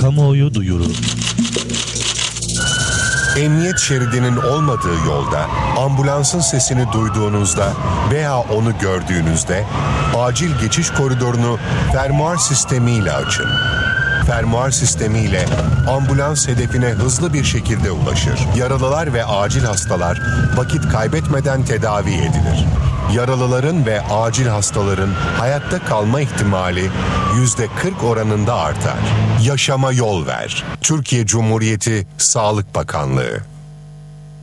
Kamuoyu duyuru. Emniyet şeridinin olmadığı yolda ambulansın sesini duyduğunuzda veya onu gördüğünüzde acil geçiş koridorunu fermuar sistemiyle açın. Fermuar sistemiyle ambulans hedefine hızlı bir şekilde ulaşır. Yaralılar ve acil hastalar vakit kaybetmeden tedavi edilir. Yaralıların ve acil hastaların hayatta kalma ihtimali %40 oranında artar. Yaşama yol ver. Türkiye Cumhuriyeti Sağlık Bakanlığı.